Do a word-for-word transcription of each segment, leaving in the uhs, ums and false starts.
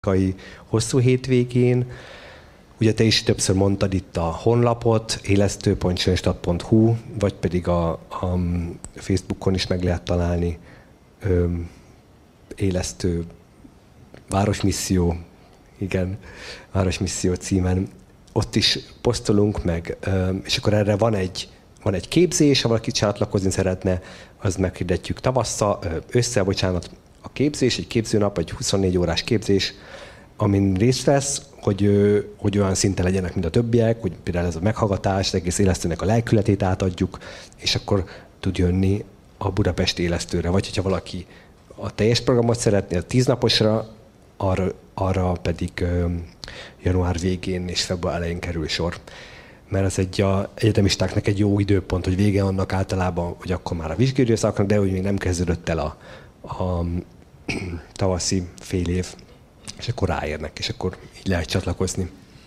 hosszú hétvégén. Ugye te is többször mondtad itt a honlapot, élesztő pont sönstadt pont hu, vagy pedig a, a Facebookon is meg lehet találni öm, élesztő városmisszió, igen, városmisszió címen. Ott is posztolunk meg, öm, és akkor erre van egy, van egy képzés, ha valaki csatlakozni szeretne, az meghirdetjük tavasszal, össze, bocsánat, a képzés, egy képzőnap, egy huszonnégy órás képzés, amin részt vesz, hogy, hogy olyan szinten legyenek, mint a többiek, hogy például ez a meghallgatás, az egész élesztőnek a lelkületét átadjuk, és akkor tud jönni a budapesti élesztőre. Vagy hogyha valaki a teljes programot szeretné, a tíznaposra, arra, arra pedig január végén és február elején kerül sor. Mert ez egy a egyetemistáknak egy jó időpont, hogy vége annak általában, hogy akkor már a vizsgai szaknak, de hogy még nem kezdődött el a, a tavaszi fél év, és akkor ráérnek, és akkor így lehet csatlakozni.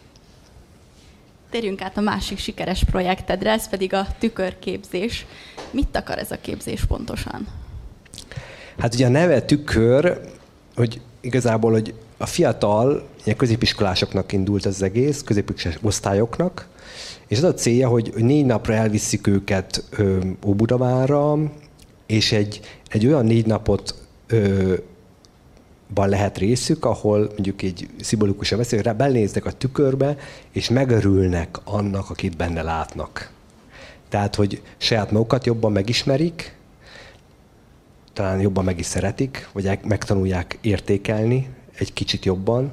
Térjünk át a másik sikeres projektedre, ez pedig a tükörképzés. Mit akar ez a képzés pontosan? Hát ugye a neve tükör, hogy igazából, hogy a fiatal, ilyen középiskolásoknak indult ez az egész, középiskolás osztályoknak, és az a célja, hogy négy napra elviszik őket ö, Óbudavárra, és egy, egy olyan négy napot ö, van lehet részük, ahol mondjuk egy szimbolikusan beszélünk, rá belenéznek a tükörbe, és megörülnek annak, akit benne látnak. Tehát, hogy saját magukat jobban megismerik, talán jobban meg is szeretik, vagy megtanulják értékelni egy kicsit jobban,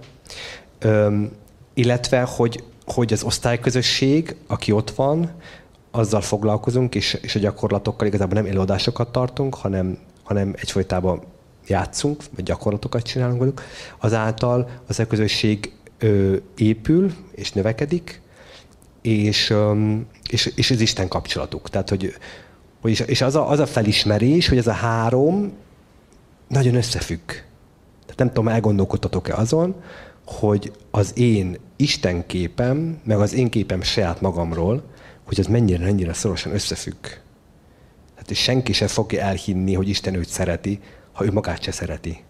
Üm, illetve, hogy, hogy az osztályközösség, aki ott van, azzal foglalkozunk, és, és a gyakorlatokkal igazából nem előadásokat tartunk, hanem, hanem egyfolytában játszunk, vagy gyakorlatokat csinálunk velük, azáltal az a közösség ö, épül és növekedik, és, ö, és, és az Isten kapcsolatuk. Tehát, hogy, hogy és az a, az a felismerés, hogy ez a három nagyon összefügg. Tehát nem tudom, elgondolkodtatok-e azon, hogy az én Isten képem, meg az én képem saját magamról, hogy az mennyire, mennyire szorosan összefügg. Tehát és senki sem fogja elhinni, hogy Isten őt szereti, ha ő magát se szereti.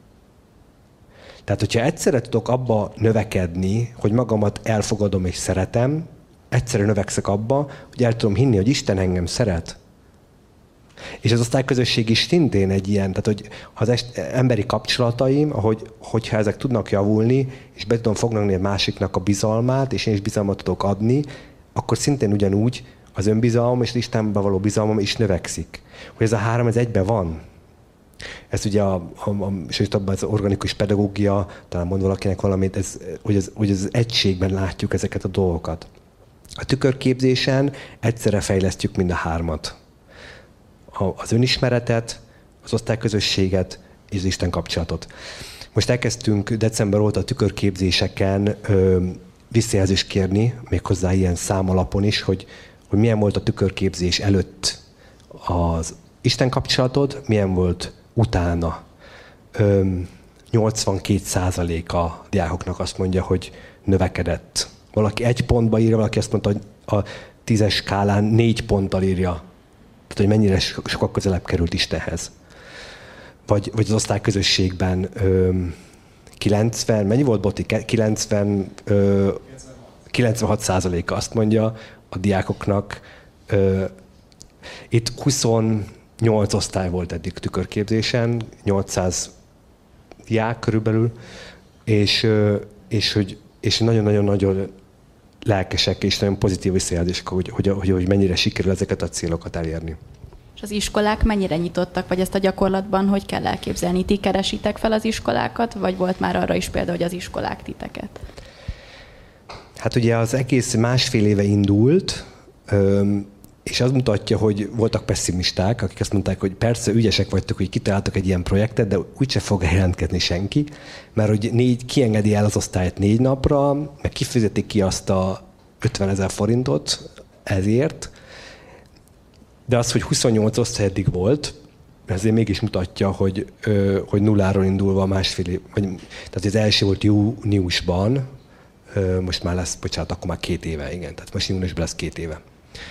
Tehát, hogyha egyszerre tudok abba növekedni, hogy magamat elfogadom és szeretem, egyszerre növekszek abba, hogy el tudom hinni, hogy Isten engem szeret. És az osztályközösség is szintén egy ilyen, tehát, hogy az est, emberi kapcsolataim, ahogy, hogyha ezek tudnak javulni, és be tudom fogni a másiknak a bizalmát, és én is bizalmat tudok adni, akkor szintén ugyanúgy az önbizalom és az Istenbe való bizalmam is növekszik. Hogy ez a három, ez egyben van. Ez ugye a, a, a, sőt, abban az organikus pedagógia, talán mond valakinek valamit, ez, hogy, az, hogy az egységben látjuk ezeket a dolgokat. A tükörképzésen egyszerre fejlesztjük mind a hármat. A, az önismeretet, az osztályközösséget és az Isten kapcsolatot. Most elkezdtünk december óta a tükörképzéseken ö, visszajelzést kérni, méghozzá ilyen számalapon is, hogy, hogy milyen volt a tükörképzés előtt az Isten kapcsolatod, milyen volt utána. Öm, nyolcvankét százalék a diákoknak azt mondja, hogy növekedett. Valaki egy pontba írja, valaki azt mondta, hogy a tízes skálán négy ponttal írja. Tehát, hogy mennyire sokkal közelebb került Istenhez. Vagy, vagy az osztályközösségben öm, kilencven, mennyi volt, Boti? kilencven, ö, kilencvenhat százaléka azt mondja a diákoknak. Ö, itt huszonnyolc osztály volt eddig tükörképzésen, nyolcszáz diák körülbelül, és, és, hogy, és nagyon-nagyon-nagyon lelkesek és nagyon pozitív visszajelzések, hogy, hogy, hogy, hogy mennyire sikerül ezeket a célokat elérni. És az iskolák mennyire nyitottak, vagy ezt a gyakorlatban hogy kell elképzelni? Ti keresitek fel az iskolákat, vagy volt már arra is példa, hogy az iskolák titeket? Hát ugye az egész másfél éve indult, és az mutatja, hogy voltak pessimisták, akik azt mondták, hogy persze ügyesek vagytok, hogy kitaláltak egy ilyen projektet, de úgyse fog jelentkezni senki, mert hogy négy, kiengedi el az osztályt négy napra, meg kifizetik ki azt a ötvenezer forintot ezért, de az, hogy huszonnyolc osztály eddig volt, ezért mégis mutatja, hogy, hogy nulláról indulva másfél év, vagy, tehát az első volt júniusban, most már lesz, bocsánat, akkor már két éve, igen, tehát most júniusban lesz két éve.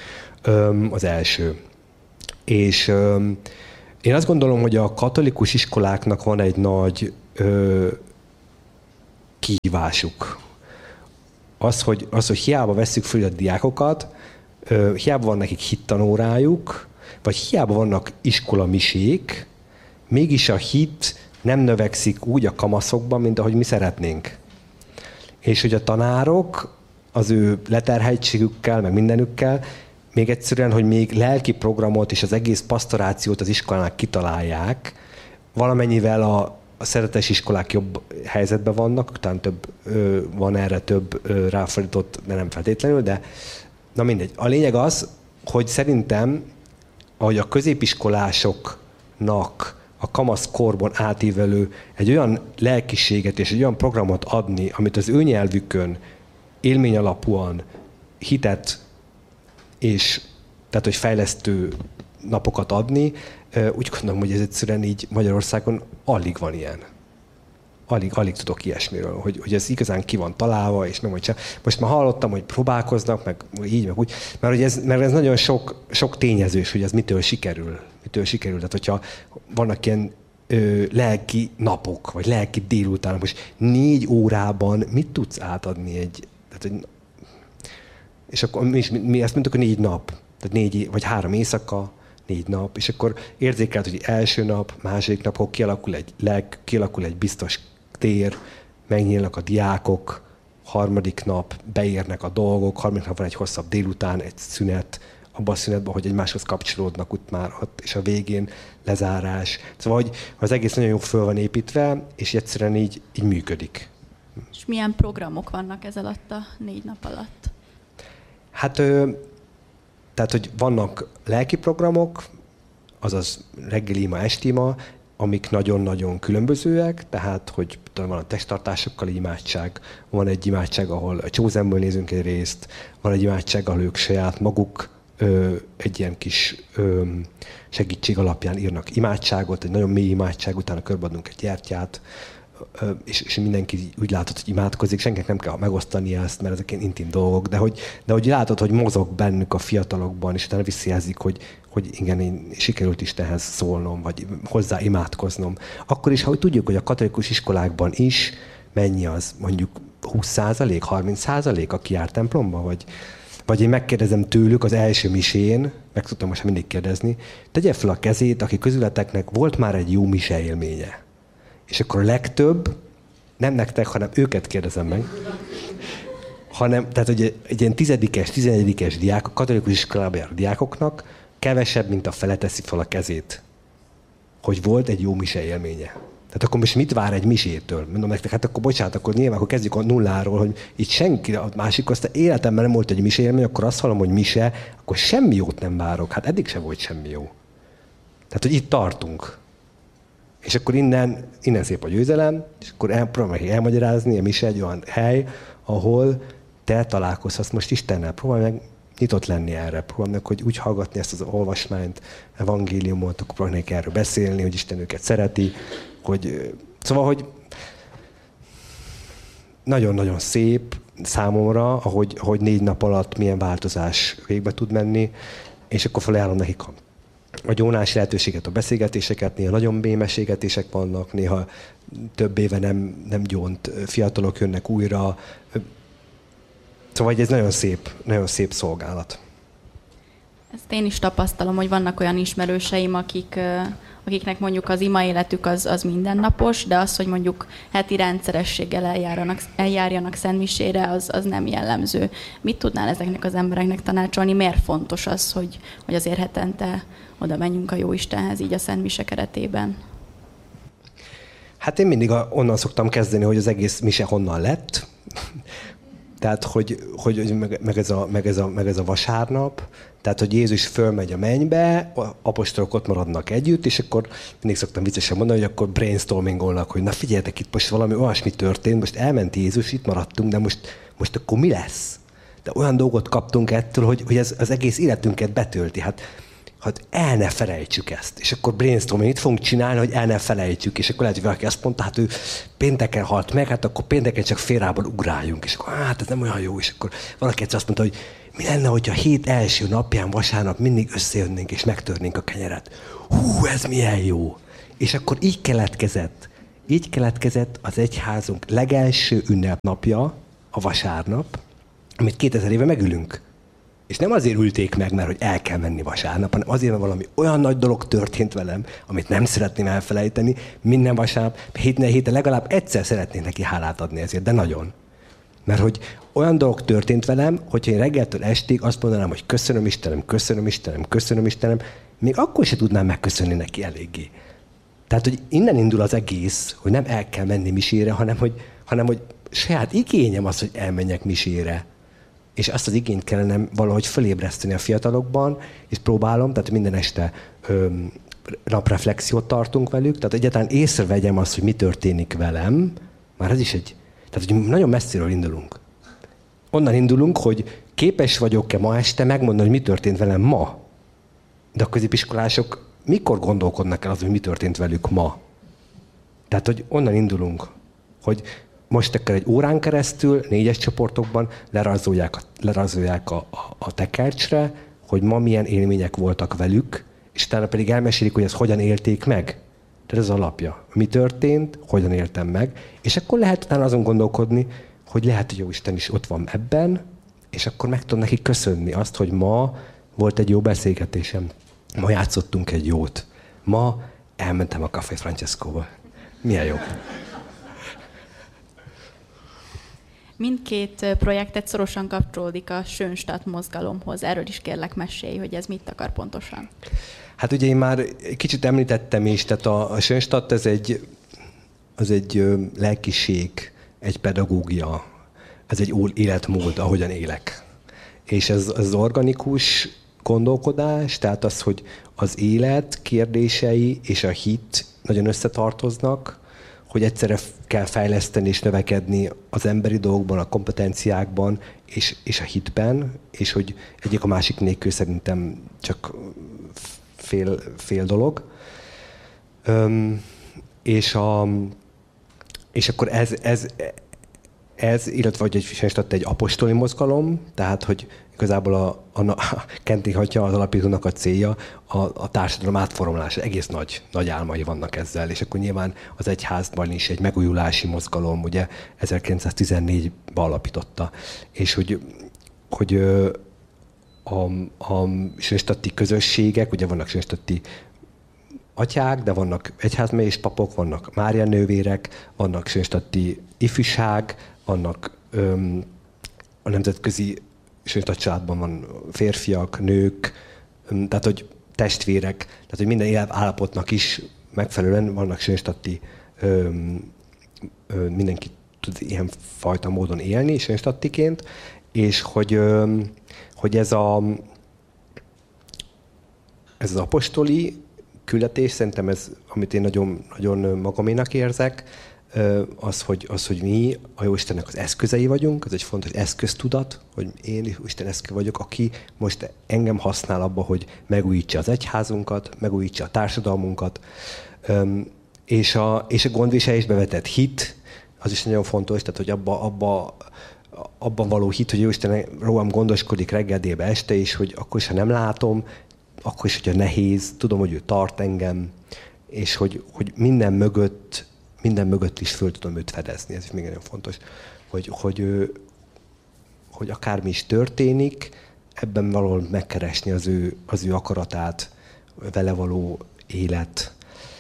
Az első. És öm, én azt gondolom, hogy a katolikus iskoláknak van egy nagy ö, kihívásuk. Az, hogy, az, hogy hiába vesszük föl a diákokat, ö, hiába van nekik hittanórájuk, vagy hiába vannak iskolamisék, mégis a hit nem növekszik úgy a kamaszokban, mint ahogy mi szeretnénk. És hogy a tanárok az ő leterheltségükkel, meg mindenükkel, még egyszerűen, hogy még lelki programot és az egész pastorációt az iskolának kitalálják, valamennyivel a, a szeretes iskolák jobb helyzetben vannak, utána több, ö, van erre több ö, ráfordított, de nem feltétlenül, de na mindegy. A lényeg az, hogy szerintem, ahogy a középiskolásoknak a kamaszkorban átívelő egy olyan lelkiséget és egy olyan programot adni, amit az ő nyelvükön élmény alapúan hitet és tehát, hogy fejlesztő napokat adni, úgy gondolom, hogy ez egyszerűen így Magyarországon alig van ilyen. Alig, alig tudok ilyesmiről, hogy, hogy ez igazán ki van találva, és meg majd most már hallottam, hogy próbálkoznak, meg így, meg úgy, mert, hogy ez, mert ez nagyon sok, sok tényezős, hogy ez mitől sikerül. Mitől sikerül. Tehát, hogyha vannak ilyen ö, lelki napok, vagy lelki délutánok, most négy órában mit tudsz átadni egy... Tehát, egy és akkor mi, is, mi ezt mondtuk, hogy négy nap, tehát négy, vagy három éjszaka, négy nap, és akkor érzékelt, hogy első nap, második nap, akkor kialakul egy leg, kialakul egy biztos tér, megnyílnak a diákok, harmadik nap beérnek a dolgok, harmadik nap van egy hosszabb délután, egy szünet, abban a szünetben, hogy egymáshoz kapcsolódnak ott már ott, és a végén lezárás. Szóval, hogy az egész nagyon jó föl van építve, és egyszerűen így, így működik. És milyen programok vannak ez alatt a négy nap alatt? Hát, ö, tehát, hogy vannak lelki programok, azaz reggeli ima, estima, amik nagyon-nagyon különbözőek, tehát, hogy van a testtartásokkal imádság, van egy imádság, ahol a Chosenből nézünk egy részt, van egy imádság, ahol ők saját maguk ö, egy ilyen kis ö, segítség alapján írnak imádságot, egy nagyon mély imádság, utána körbeadunk egy gyertyát, ö, és, és mindenki úgy látod, hogy imádkozik, senkinek nem kell megosztani ezt, mert ezek ilyen intim dolgok, de hogy, de hogy látod, hogy mozog bennük a fiatalokban, és utána visszajelzik, hogy hogy igen, én sikerült Istenhez szólnom, vagy hozzá imádkoznom. Akkor is, ha tudjuk, hogy a katolikus iskolákban is mennyi az, mondjuk húsz százalék, harminc százalék, aki jár templomba, vagy, vagy én megkérdezem tőlük az első misén, meg tudtam most mindig kérdezni, tegye fel a kezét, aki közületeknek volt már egy jó mise élménye. És akkor a legtöbb, nem nektek, hanem őket kérdezem meg, hanem, tehát hogy egy ilyen tizedikes, tizenegyedikes diák, a katolikus iskolában járó diákoknak kevesebb, mint a fele teszi fel a kezét, hogy volt egy jó mise élménye. Tehát akkor most mit vár egy misétől? Mondom nektek, hát akkor bocsánat, akkor nyilván akkor kezdjük a nulláról, hogy itt senki, a másik, azt életemben nem volt egy mise élmény, akkor azt hallom, hogy mise, akkor semmi jót nem várok. Hát eddig sem volt semmi jó. Tehát, hogy itt tartunk. És akkor innen, innen szép a győzelem, és akkor próbálom elmagyarázni, a mise egy olyan hely, ahol te találkozhatsz most Istennel. Próbálj meg nyitott lenni erre, próbálnak, hogy úgy hallgatni ezt az olvasmányt, evangéliumot, akkor próbálnak erről beszélni, hogy Isten őket szereti, hogy szóval, hogy nagyon-nagyon szép számomra, ahogy, ahogy négy nap alatt milyen változás végbe tud menni, és akkor felajánlom nekik a, a gyónási lehetőséget, a beszélgetéseket, néha nagyon mély mesélgetések vannak, néha több éve nem, nem gyónt fiatalok jönnek újra. Szóval ez nagyon szép, nagyon szép szolgálat. Ezt én is tapasztalom, hogy vannak olyan ismerőseim, akik, akiknek mondjuk az ima életük az, az mindennapos, de az, hogy mondjuk heti rendszerességgel eljárjanak, eljárjanak szentmisére, az, az nem jellemző. Mit tudnál ezeknek az embereknek tanácsolni? Miért fontos az, hogy, hogy azért hetente oda menjünk a Jóistenhez így a szentmise keretében? Hát én mindig onnan szoktam kezdeni, hogy az egész mise honnan lett. Tehát, hogy, hogy meg, meg, ez a, meg, ez a, meg ez a vasárnap, tehát, hogy Jézus fölmegy a mennybe, apostolok ott maradnak együtt, és akkor mindig szoktam viccesen mondani, hogy akkor brainstormingolnak, hogy na figyeljetek, itt most valami olyasmi történt, most elment Jézus, itt maradtunk, de most, most akkor mi lesz? De olyan dolgot kaptunk ettől, hogy, hogy ez az egész életünket betölti. Hát, hát el ne felejtsük ezt. És akkor brainstorming, itt fogunk csinálni, hogy el ne felejtsük. És akkor lehet, hogy valaki azt mondta, hát ő pénteken halt meg, hát akkor pénteken csak félrában ugráljunk. És akkor hát ez nem olyan jó. És akkor valaki egyszer azt mondta, hogy mi lenne, hogyha a hét első napján vasárnap mindig összejönnénk és megtörnénk a kenyeret. Hú, ez milyen jó. És akkor így keletkezett. így keletkezett az egyházunk legelső ünnepnapja, a vasárnap, amit kétezer éve megülünk. És nem azért ülték meg, mert hogy el kell menni vasárnap, hanem azért, mert valami olyan nagy dolog történt velem, amit nem szeretném elfelejteni. Minden vasárnap, héten héten legalább egyszer szeretnék neki hálát adni ezért, de nagyon. Mert hogy olyan dolog történt velem, hogyha én reggeltől estig azt mondanám, hogy köszönöm Istenem, köszönöm Istenem, köszönöm Istenem, még akkor se tudnám megköszönni neki eléggé. Tehát, hogy innen indul az egész, hogy nem el kell menni misére, hanem hogy, hanem, hogy saját igényem az, hogy elmenjek misére. És azt az igényt kellene valahogy fölébreszteni a fiatalokban, és próbálom, tehát minden este ö, napreflexiót tartunk velük, tehát egyáltalán észrevegyem azt, hogy mi történik velem, már ez is egy, tehát hogy nagyon messziről indulunk. Onnan indulunk, hogy képes vagyok-e ma este megmondani, hogy mi történt velem ma. De a középiskolások mikor gondolkodnak el az, hogy mi történt velük ma? Tehát, hogy onnan indulunk, hogy most akkor egy órán keresztül, négyes csoportokban lerajzolják, lerajzolják a, a, a tekercsre, hogy ma milyen élmények voltak velük, és utána pedig elmesélik, hogy ezt hogyan élték meg. Tehát ez az alapja. Mi történt, hogyan éltem meg, és akkor lehet utána azon gondolkodni, hogy lehet, hogy Jóisten is ott van ebben, és akkor meg tudom neki köszönni azt, hogy ma volt egy jó beszélgetésem. Ma játszottunk egy jót. Ma elmentem a Café Francescóba. Milyen jó. Mindkét projektet szorosan kapcsolódik a Schönstatt mozgalomhoz. Erről is kérlek mesélj, hogy ez mit akar pontosan. Hát ugye én már kicsit említettem is, tehát a, a Schönstatt ez egy, az egy lelkiség, egy pedagógia, ez egy életmód, ahogyan élek. És ez az organikus gondolkodás, tehát az, hogy az élet kérdései és a hit nagyon összetartoznak, hogy egyszerre kell fejleszteni és növekedni az emberi dolgokban, a kompetenciákban és, és a hitben, és hogy egyik a másik nélkül szerintem csak fél, fél dolog. Öm, és, a, és akkor ez, ez, ez illetve hogy egy Schönstatt egy apostoli mozgalom, tehát hogy igazából a, a, a Kentig Hatya, az alapítónak a célja a, a társadalom átformulása. Egész nagy, nagy álmai vannak ezzel, és akkor nyilván az egyházban is egy megújulási mozgalom, ugye ezerkilencszáztizennégyben alapította. És hogy, hogy a, a schönstatti közösségek, ugye vannak schönstatti atyák, de vannak egyházmegyés papok, vannak Mária nővérek, vannak schönstatti ifjúság, vannak öm, a nemzetközi Schönstatt családban van férfiak, nők, tehát hogy testvérek, tehát hogy minden életállapotnak is megfelelően vannak schönstatti, mindenki tud ilyen fajta módon élni schönstattiként, és hogy, ö, hogy ez, a, ez az apostoli küldetés, szerintem ez, amit én nagyon, nagyon magaménak érzek, Az hogy, az, hogy mi a Jóistennek az eszközei vagyunk, ez egy fontos eszköztudat, hogy én Isten eszköz vagyok, aki most engem használ abba, hogy megújítsa az egyházunkat, megújítsa a társadalmunkat, és a, és a gondviselésbe vetett hit, az is nagyon fontos, tehát hogy abba, abba, abban való hit, hogy Jóisten rólam gondoskodik reggel, délbe, este is, hogy akkor is, ha nem látom, akkor is, hogyha nehéz, tudom, hogy ő tart engem, és hogy, hogy minden mögött minden mögött is föl tudom őt fedezni, ez is még nagyon fontos, hogy, hogy, hogy akármi is történik, ebben valahol megkeresni az ő, az ő akaratát, vele való élet.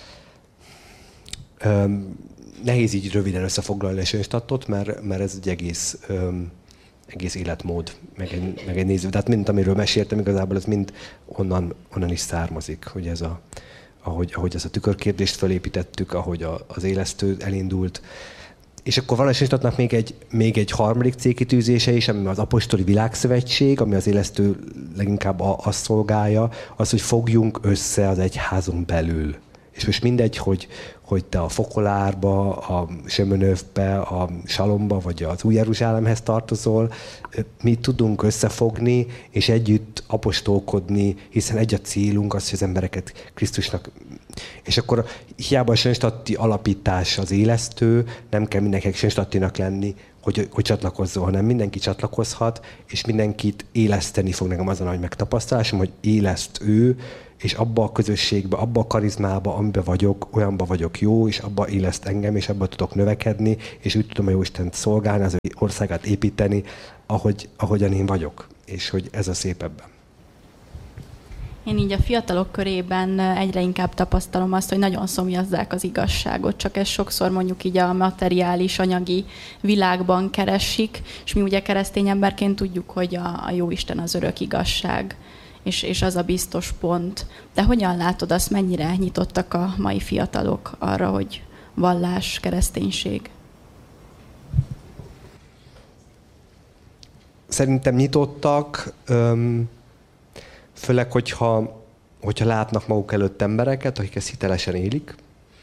Öm, nehéz így röviden összefoglalni a Schönstattot, mert, mert ez egy egész, öm, egész életmód, meg egy, meg egy néző. Tehát mind, amiről meséltem, igazából ez mind onnan, onnan is származik, hogy ez a Ahogy, ahogy ezt a tükörkérdést felépítettük, ahogy a, az élesztő elindult. És akkor van a Schönstattnak még egy, még egy harmadik célkitűzése is, ami az Apostoli Világszövetség, ami az élesztő leginkább a, azt szolgálja, az, hogy fogjunk össze az egyházon belül. És most mindegy, hogy, hogy te a Fokolárba, a Sömönövbe, a Salomba, vagy az Új Jeruzsálemhez tartozol, mi tudunk összefogni, és együtt apostolkodni, hiszen egy a célunk az, hogy az embereket Krisztusnak És akkor hiába a Sönstadti alapítás az élesztő, nem kell mindenkinek Sönstadtinak lenni, hogy, hogy csatlakozzon, hanem mindenki csatlakozhat, és mindenkit éleszteni fog. Nekem azon, hogy megtapasztalásom, hogy éleszt ő, és abba a közösségbe, abba a karizmába, amiben vagyok, olyanba vagyok jó, és abba éleszt engem, és abba tudok növekedni, és úgy tudom a Jóistent szolgálni, az ő országát építeni, ahogy, ahogyan én vagyok. És hogy ez a szép ebben. Én így a fiatalok körében egyre inkább tapasztalom azt, hogy nagyon szomjazzák az igazságot, csak ezt sokszor mondjuk így a materiális, anyagi világban keresik, és mi ugye keresztény emberként tudjuk, hogy a, a Jóisten az örök igazság, és, és az a biztos pont. De hogyan látod azt, mennyire nyitottak a mai fiatalok arra, hogy vallás, kereszténység? Szerintem nyitottak, öm, főleg, hogyha, hogyha látnak maguk előtt embereket, akik ezt hitelesen élik.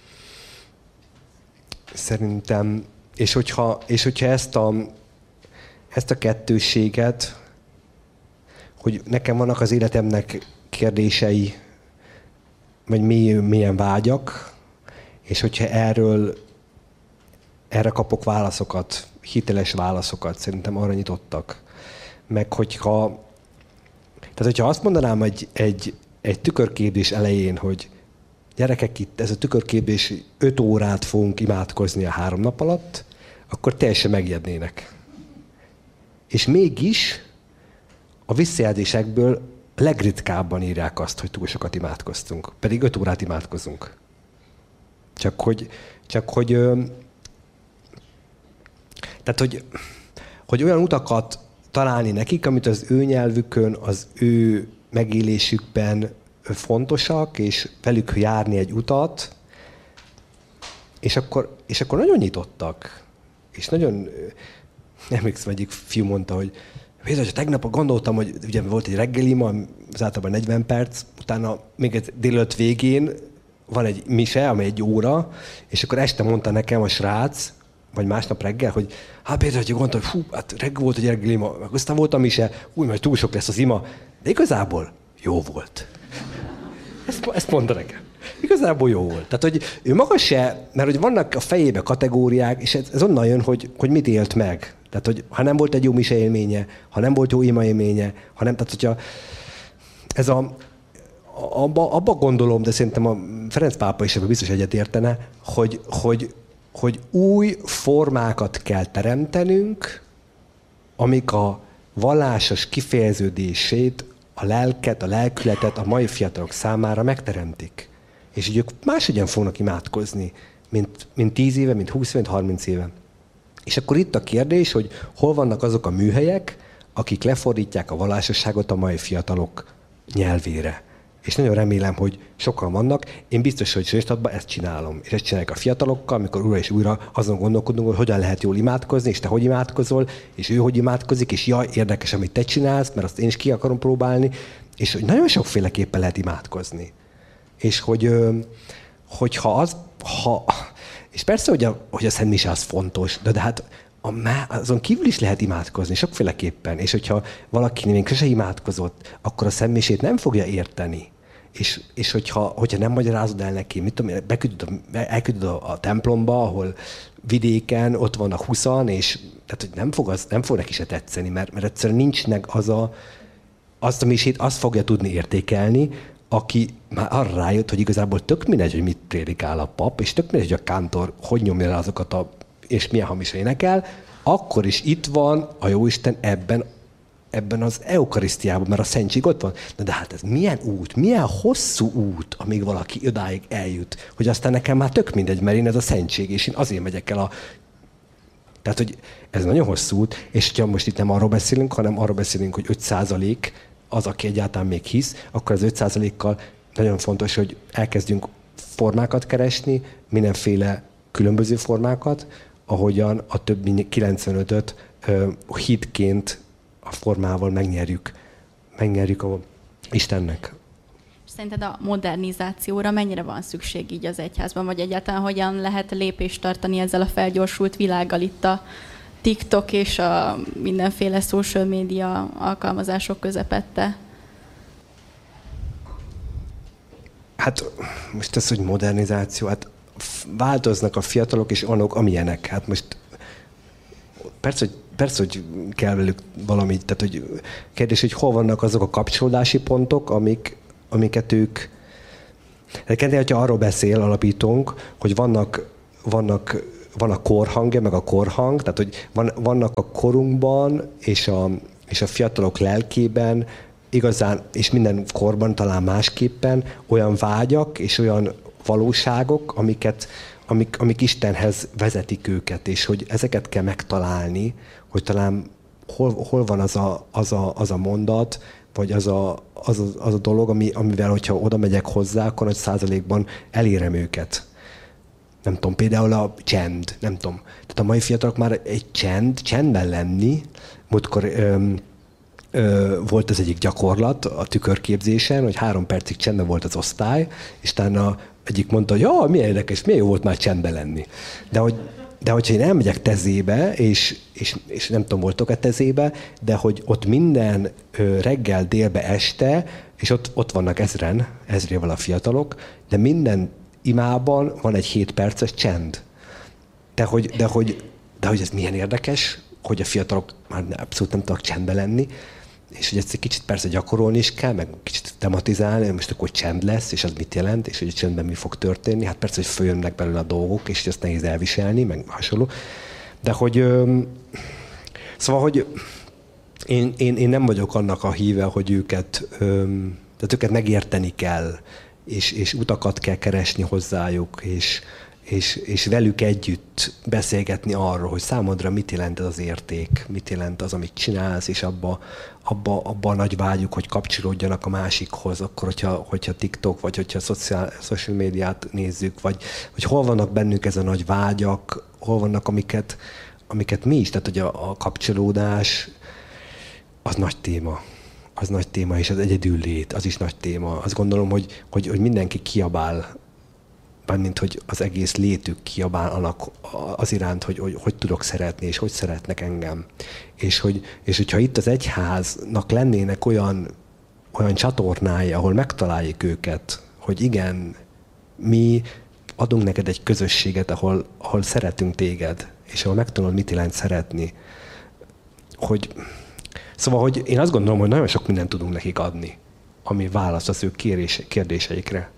Szerintem, és hogyha, és hogyha ezt, a, ezt a kettősséget, hogy nekem vannak az életemnek kérdései, vagy mély, mélyen vágyak, és hogyha erről erre kapok válaszokat, hiteles válaszokat, szerintem arra nyitottak. Meg hogyha, tehát hogyha azt mondanám egy, egy, egy tükörképzés elején, hogy gyerekek, itt ez a tükörképzés öt órát fogunk imádkozni a három nap alatt, akkor teljesen megijednének. És mégis a visszajelzésekből legritkábban írják azt, hogy túl sokat imádkoztunk. Pedig öt órát imádkozunk. Csak hogy, csak hogy, tehát hogy, hogy olyan utakat találni nekik, amit az ő nyelvükön, az ő megélésükben fontosak, és velük járni egy utat, és akkor, és akkor nagyon nyitottak. És nagyon, emlékszem, egyik fiú mondta, hogy Péter, tegnap gondoltam, hogy ugye volt egy reggelima, az általában negyven perc, utána még egy délelőtt végén van egy mise, amely egy óra, és akkor este mondta nekem a srác, vagy másnap reggel, hogy hát Péter, hogy gondoltam, hogy hú, hát reggel volt egy reggelima, meg aztán volt a mise, úgy, majd túl sok lesz az ima, de igazából jó volt. Ezt, ezt mondta nekem. Igazából jó volt. Tehát, hogy ő maga se, mert hogy vannak a fejébe kategóriák, és ez, ez onnan jön, hogy, hogy mit élt meg. Tehát, hogy ha nem volt egy jó mise élménye, ha nem volt jó ima élménye, ha nem, tehát hogyha ez a, abba, abba gondolom, de szerintem a Ferenc pápa is ebben biztos egyetértene, hogy, hogy, hogy új formákat kell teremtenünk, amik a vallásos kifejeződését, a lelket, a lelkületet a mai fiatalok számára megteremtik. És így ők máshogyan fognak imádkozni, mint, mint tíz éve, mint húsz éve, mint harminc éve. És akkor itt a kérdés, hogy hol vannak azok a műhelyek, akik lefordítják a vallásosságot a mai fiatalok nyelvére. És nagyon remélem, hogy sokan vannak. Én biztos, hogy Sönstadtban ezt csinálom. És ezt csinálják a fiatalokkal, amikor újra és újra azon gondolkodunk, hogy hogyan lehet jól imádkozni, és te hogy imádkozol, és ő hogy imádkozik, és jaj, érdekes, amit te csinálsz, mert azt én is ki akarom próbálni. És hogy nagyon sokféleképpen lehet imádkozni. És hogy, hogyha az, ha, és persze, hogy a, hogy a Szent Mise az fontos, de, de hát a, azon kívül is lehet imádkozni, sokféleképpen. És hogyha valaki még sose imádkozott, akkor a Szent Misét nem fogja érteni. És, és hogyha, hogyha nem magyarázod el neki, mit tudom, beküldöd a, elküldöd a, a templomba, ahol vidéken ott vannak huszan, és tehát, hogy nem fog, az, nem fog neki se tetszeni, mert, mert egyszerűen nincs meg az a, azt a misét, azt fogja tudni értékelni, aki már arra rájött, hogy igazából tök mindegy, hogy mit prédikál a pap, és tök mindegy, hogy a kántor hogy nyomja rá azokat a, és milyen hamis énekel, akkor is itt van a Jóisten ebben, ebben az eukarisztiában, mert a szentség ott van. Na de hát ez milyen út, milyen hosszú út, amíg valaki odáig eljut, hogy aztán nekem már tök mindegy, mert én ez a szentség, és én azért megyek el a... Tehát, hogy ez nagyon hosszú út, és hogyha most itt nem arról beszélünk, hanem arról beszélünk, hogy öt százalék az, aki egyáltalán még hisz, akkor az öt százalékkal nagyon fontos, hogy elkezdjünk formákat keresni, mindenféle különböző formákat, ahogyan a többi kilencvenötöt uh, hitként a formával megnyerjük, megnyerjük a Istennek. Szerinted a modernizációra mennyire van szükség így az egyházban, vagy egyáltalán hogyan lehet lépést tartani ezzel a felgyorsult világgal itt a TikTok és a mindenféle social media alkalmazások közepette? Hát most ez, hogy modernizáció, hát változnak a fiatalok és olyanok, amilyenek. Hát most persze, hogy, persze, hogy kell velük valamit, tehát hogy kérdés, hogy hol vannak azok a kapcsolódási pontok, amik, amiket ők... Egyébként, hogyha arról beszél alapítónk, hogy vannak, vannak, van a korhangja, meg a korhang, tehát hogy van, vannak a korunkban és a, és a fiatalok lelkében igazán, és minden korban talán másképpen olyan vágyak és olyan valóságok, amiket, amik, amik Istenhez vezetik őket, és hogy ezeket kell megtalálni, hogy talán hol, hol van az a, az, a, az a mondat, vagy az a, az, a, az a dolog, ami, amivel, hogyha oda megyek hozzá, akkor nagy százalékban elérem őket. Nem tudom, például a csend, nem tudom. Tehát a mai fiatalok már egy csend, csendben lenni, múltkor öm, ö, volt az egyik gyakorlat a tükörképzésen, hogy három percig csendben volt az osztály, és utána egyik mondta, hogy ja, milyen érdekes, milyen jó volt már csendben lenni. De hogy De hogyha én elmegyek Tezébe, és, és, és nem tudom, voltok-e Tezébe, de hogy ott minden ö, reggel, délbe, este, és ott, ott vannak ezren, ezrével a fiatalok, de minden imában van egy hét perces csend. De hogy, de hogy, de hogy ez milyen érdekes, hogy a fiatalok már abszolút nem tudnak csendben lenni, és hogy ezt egy kicsit persze gyakorolni is kell, meg kicsit tematizálni, most akkor csend lesz, és az mit jelent, és hogy a csendben mi fog történni. Hát persze, hogy följönnek belőle a dolgok, és ezt nehéz elviselni, meg hasonló. De hogy... Öm, szóval, hogy én, én, én nem vagyok annak a híve, hogy őket, öm, tehát őket megérteni kell, és, és utakat kell keresni hozzájuk, és, és, és velük együtt beszélgetni arról, hogy számodra mit jelent ez az érték, mit jelent az, amit csinálsz, és abba, abba, abba a nagy vágyuk, hogy kapcsolódjanak a másikhoz, akkor, hogyha, hogyha TikTok, vagy hogyha social, social médiát nézzük, vagy hogy hol vannak bennük ez a nagy vágyak, hol vannak, amiket, amiket mi is, tehát hogy a, a kapcsolódás az nagy téma. Az nagy téma, és az egyedüllét, az is nagy téma. Azt gondolom, hogy, hogy, hogy mindenki kiabál, mint hogy az egész létük kiabál annak az iránt, hogy, hogy hogy tudok szeretni, és hogy szeretnek engem. És, hogy, és hogyha itt az egyháznak lennének olyan, olyan csatornái, ahol megtaláljuk őket, hogy igen, mi adunk neked egy közösséget, ahol, ahol szeretünk téged, és ahol megtanulod, mit jelent szeretni. Hogy, szóval, hogy én azt gondolom, hogy nagyon sok mindent tudunk nekik adni, ami választ az ő kérdéseikre.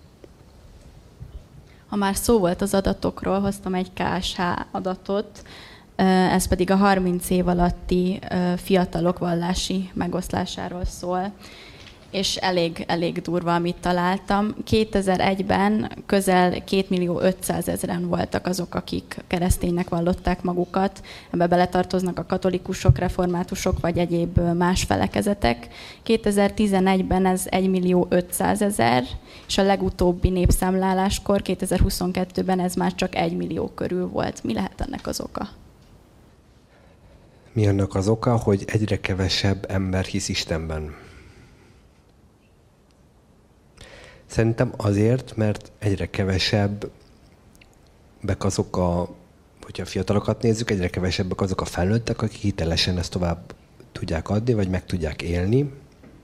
Ha már szó volt az adatokról, hoztam egy ká es há adatot, ez pedig a harminc év alatti fiatalok vallási megoszlásáról szól, és elég, elég durva, amit találtam. kétezer-egyben közel két millió ötszázezren voltak azok, akik kereszténynek vallották magukat. Ebbe beletartoznak a katolikusok, reformátusok vagy egyéb más felekezetek. kétezer-tizenegyben ez egy millió ötszázezer, és a legutóbbi népszámláláskor kétezer-huszonkettőben ez már csak egy millió körül volt. Mi lehet ennek az oka? Mi annak az oka, hogy egyre kevesebb ember hisz Istenben? Szerintem azért, mert egyre kevesebbek azok a, hogyha a fiatalokat nézzük, egyre kevesebbek azok a felnőttek, akik hitelesen ezt tovább tudják adni, vagy meg tudják élni.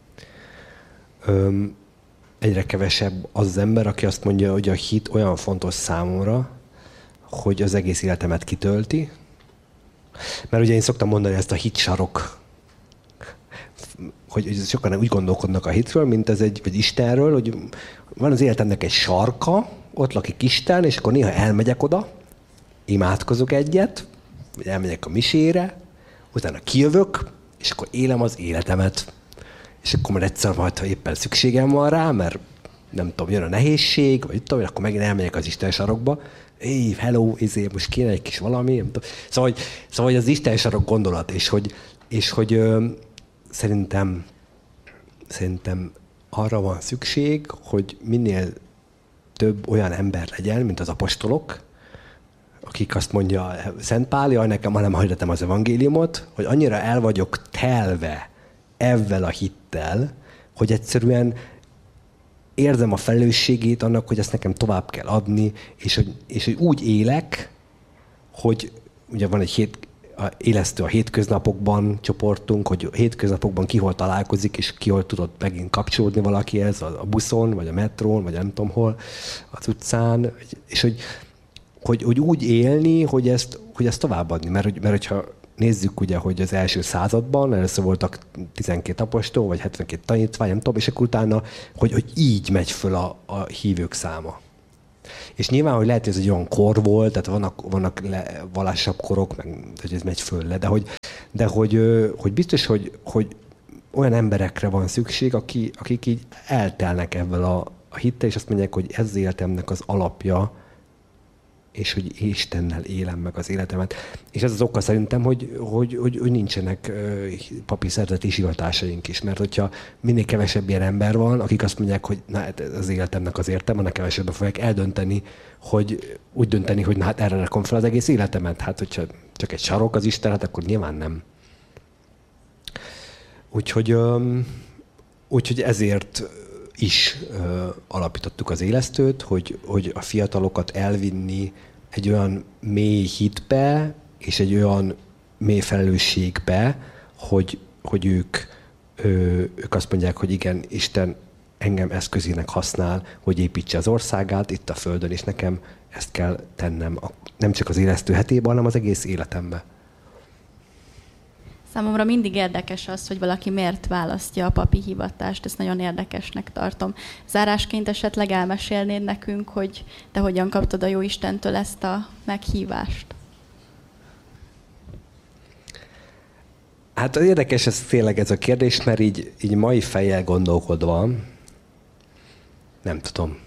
Öm, egyre kevesebb az az ember, aki azt mondja, hogy a hit olyan fontos számomra, hogy az egész életemet kitölti. Mert ugye én szoktam mondani ezt a hitsarok, hogy sokan úgy gondolkodnak a hitről, mint ez egy, vagy Istenről, hogy van az életemnek egy sarka, ott lakik Isten, és akkor néha elmegyek oda, imádkozok egyet, vagy elmegyek a misére, utána kijövök, és akkor élem az életemet. És akkor már egyszer majd, ha éppen szükségem van rá, mert nem tudom, jön a nehézség, vagy tudom, akkor megint elmegyek az Isten sarokba, éj, hello, izé, most kéne egy kis valami, nem tudom. Szóval, hogy, szóval, hogy az Isten sarok gondolat, és hogy, és hogy ö, szerintem, szerintem arra van szükség, hogy minél több olyan ember legyen, mint az apostolok, akik azt mondja, Szent Pál, jaj, nekem már nem hagylottam az evangéliumot, hogy annyira el vagyok telve ezzel a hittel, hogy egyszerűen érzem a felelősségét annak, hogy ezt nekem tovább kell adni, és hogy, és hogy úgy élek, hogy ugye van egy hét, a élesztő a hétköznapokban csoportunk, hogy a hétköznapokban ki hol találkozik, és ki hol tudott megint kapcsolódni valakihez, a buszon, vagy a metrón, vagy nem tudom hol, az utcán, és hogy, hogy, hogy úgy élni, hogy ezt, hogy ezt továbbadni. Mert, mert hogyha nézzük ugye, hogy az első században először voltak tizenkét apostol, vagy hetvenkét tanítvány, nem tudom, és akkor utána, hogy, hogy így megy föl a, a hívők száma. És nyilván, hogy lehet, hogy ez egy olyan kor volt, tehát vannak, vannak le, vallásabb korok, meg, hogy ez megy föl le, de hogy, de hogy, hogy biztos, hogy, hogy olyan emberekre van szükség, aki, akik így eltelnek ebből a, a hittel, és azt mondják, hogy ez az életemnek az alapja, és hogy Istennel élem meg az életemet. És ez az oka szerintem, hogy, hogy, hogy, hogy nincsenek papi szerzeti hivatásaink is, mert hogyha minél kevesebb ilyen ember van, akik azt mondják, hogy na, ez az életemnek az értelme, annak kevesebben fogják eldönteni, hogy úgy dönteni, hogy na, hát erre rakom fel az egész életemet. Hát, hogyha csak egy sarok az Isten, hát akkor nyilván nem. Úgyhogy, úgyhogy ezért is ö, alapítottuk az élesztőt, hogy, hogy a fiatalokat elvinni egy olyan mély hitbe, és egy olyan mély felelősségbe, hogy, hogy ők, ö, ők azt mondják, hogy igen, Isten engem eszközének használ, hogy építse az országát itt a Földön, és nekem ezt kell tennem nem csak az élesztő hetében, hanem az egész életemben. Számomra mindig érdekes az, hogy valaki miért választja a papi hivatást, ezt nagyon érdekesnek tartom. Zárásként esetleg elmesélnéd nekünk, hogy te hogyan kaptad a Jóistentől ezt a meghívást? Hát érdekes ez tényleg ez a kérdés, mert így, így mai fejjel gondolkodva, nem tudom.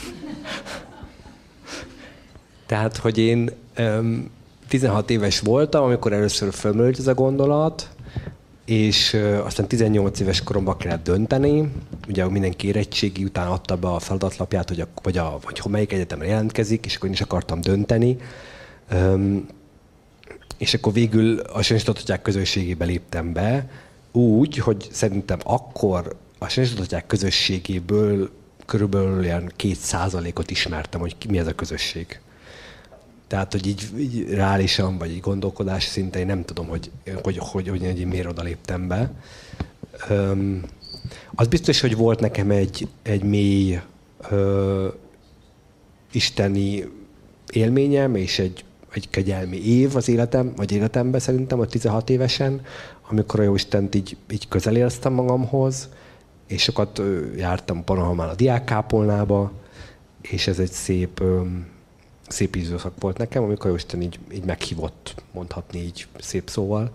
Tehát, hogy én um, tizenhat éves voltam, amikor először fölmerült ez a gondolat, és uh, aztán tizennyolc éves koromban kellett dönteni. Ugye mindenki érettségi után adta be a feladatlapját, hogy, a, vagy, a, vagy melyik egyetemre jelentkezik, és akkor én is akartam dönteni. Um, és akkor végül a Senstatottják közösségébe léptem be, úgy, hogy szerintem akkor a Senstatottják közösségéből körülbelül ilyen két százalékot ismertem, hogy mi ez a közösség. Tehát, hogy így, így reálisan, vagy így gondolkodás szinten én nem tudom, hogy, hogy, hogy, hogy, hogy én miért oda léptem be. Um, az biztos, hogy volt nekem egy, egy mély uh, isteni élményem, és egy, egy kegyelmi év az életem, vagy életemben szerintem, a tizenhat évesen, amikor a Jóistent így, így közel éreztem magamhoz, és sokat uh, jártam Panahamán a diákkápolnába, és ez egy szép... Um, szép időszak volt nekem, amikor Jóisten így, így meghívott, mondhatni így szép szóval.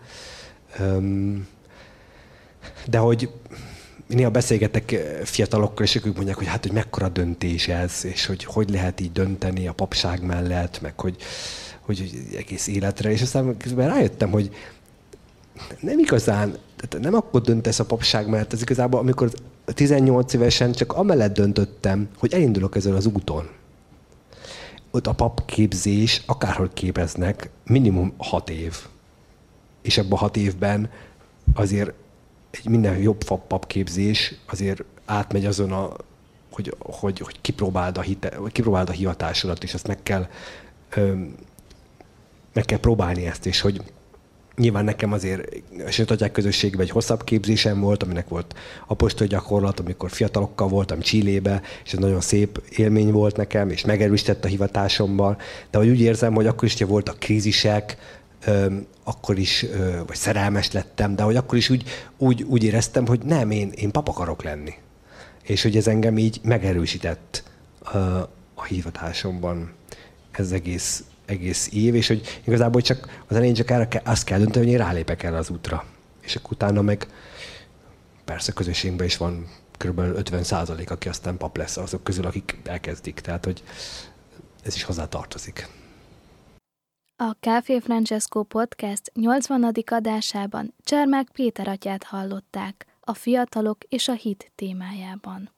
De hogy néha beszélgetek fiatalokkal, és ők mondják, hogy hát, hogy mekkora döntés ez, és hogy hogy lehet így dönteni a papság mellett, meg hogy, hogy egész életre. És aztán közben rájöttem, hogy nem igazán, tehát nem akkor döntesz a papság mellett, ez igazából, amikor tizennyolc évesen csak amellett döntöttem, hogy elindulok ezen az úton. Ott a papképzés, akárhol képeznek, minimum hat év. És ebben a hat évben azért egy minden jobb papképzés azért átmegy azon, a, hogy, hogy, hogy kipróbáld, a hite, kipróbáld a hivatásodat, és azt meg kell, öm, meg kell próbálni ezt, és hogy nyilván nekem azért a Senstatottják közösségben egy hosszabb képzésem volt, aminek volt apostoli gyakorlat, amikor fiatalokkal voltam Chilébe, és ez nagyon szép élmény volt nekem, és megerősített a hivatásomban. De hogy úgy érzem, hogy akkor is, hogyha voltak krízisek, akkor is, vagy szerelmes lettem, de hogy akkor is úgy, úgy, úgy éreztem, hogy nem, én, én pap akarok lenni. És hogy ez engem így megerősített a hivatásomban ez egész egész év, és hogy igazából csak az elején csak erre kell, azt kell dönteni, hogy én rálépek erre az útra. És akkor utána meg persze közösségben is van kb. ötven százalék, aki aztán pap lesz azok közül, akik elkezdik. Tehát, hogy ez is hozzá tartozik. A Café Francesco Podcast nyolcvanadik adásában Csermák Péter atyát hallották a fiatalok és a hit témájában.